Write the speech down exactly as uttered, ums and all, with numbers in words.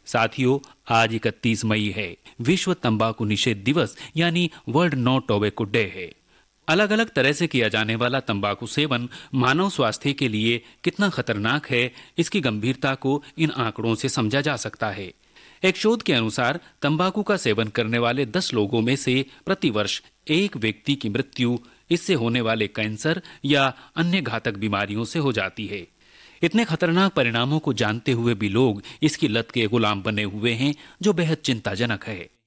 साथियों, आज इकतीस मई है, विश्व तंबाकू निषेध दिवस यानी वर्ल्ड नो टोबैको डे है। अलग अलग तरह से किया जाने वाला तंबाकू सेवन मानव स्वास्थ्य के लिए कितना खतरनाक है, इसकी गंभीरता को इन आंकड़ों से समझा जा सकता है। एक शोध के अनुसार तंबाकू का सेवन करने वाले दस लोगों में से प्रतिवर्ष एक व्यक्ति की मृत्यु इससे होने वाले कैंसर या अन्य घातक बीमारियों से हो जाती है। इतने खतरनाक परिणामों को जानते हुए भी लोग इसकी लत के गुलाम बने हुए हैं, जो बेहद चिंताजनक है।